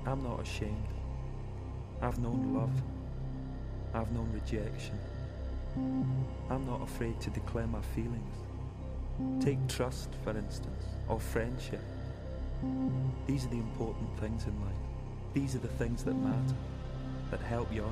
I'm not ashamed. I've known love. I've known rejection. I'm not afraid to declare my feelings. Take trust, for instance, or friendship. These are the important things in life. These are the things that matter, that help you on.